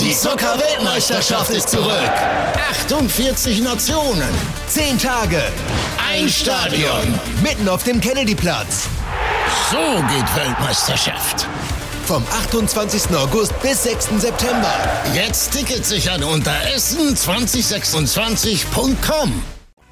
Die Zucker-Weltmeisterschaft ist zurück. 48 Nationen. 10 Tage. Ein Stadion. Mitten auf dem Kennedyplatz. So geht Weltmeisterschaft. Vom 28. August bis 6. September. Jetzt Tickets sichern unter essen2026.com.